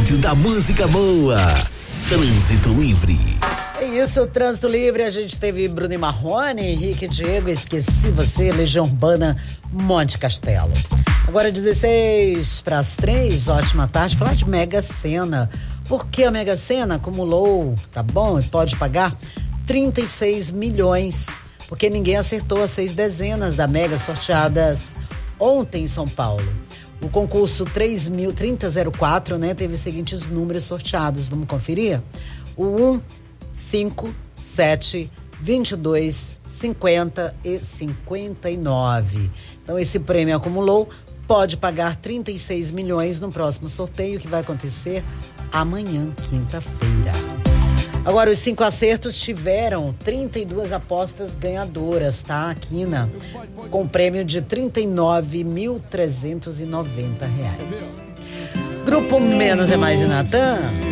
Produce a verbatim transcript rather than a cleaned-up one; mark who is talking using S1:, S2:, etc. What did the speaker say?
S1: rádio da música boa. Trânsito Livre.
S2: É isso, Trânsito Livre. A gente teve Bruno e Marrone, Henrique Diego, Esqueci Você, Legião Urbana, Monte Castelo. Agora dezesseis para as três, ótima tarde. Falar de Mega Sena. Porque a Mega Sena acumulou, tá bom, e pode pagar trinta e seis milhões. Porque ninguém acertou as seis dezenas da Mega sorteadas ontem em São Paulo. O concurso três mil, trinta zero quatro, né, teve os seguintes números sorteados. Vamos conferir? O um, cinco, sete, vinte e dois, cinquenta e cinquenta e nove. Então esse prêmio acumulou, pode pagar trinta e seis milhões no próximo sorteio que vai acontecer amanhã, quinta-feira. Agora, os cinco acertos tiveram trinta e duas apostas ganhadoras, tá? A Quina, com prêmio de trinta e nove mil trezentos e noventa reais. Grupo Menos é Mais de Natan.